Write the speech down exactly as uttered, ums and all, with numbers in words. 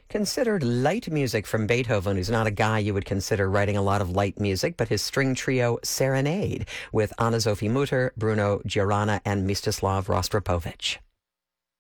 considered light music from Beethoven, who's not a guy you would consider writing a lot of light music, but his string trio Serenade with Anna Sophie Mutter, Bruno Giorana, and Mstislav Rostropovich.